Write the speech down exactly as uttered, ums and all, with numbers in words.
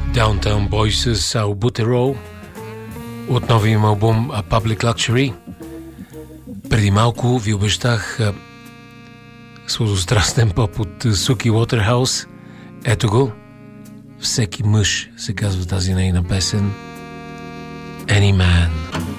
Downtown Boys с Albuterol от новия им албум Public Luxury. Преди малко ви обещах сладострастен поп от Суки Уотерхаус. Ето го. Всеки мъж се казва тази нейна песен. Any Man.